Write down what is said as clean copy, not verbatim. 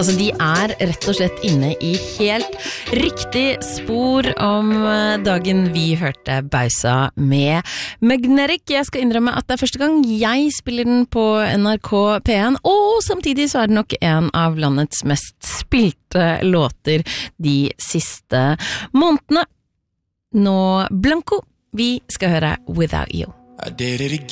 Altså, de rett og slett inne I helt riktig spor om dagen vi hørte Bausa med Magnetic. Jeg skal innrømme at det første gang jeg spiller den på NRK P1, og samtidig så det nok en av landets mest spilte låter de siste månedene. Nå Blanco, vi skal høre Without You. I did it again.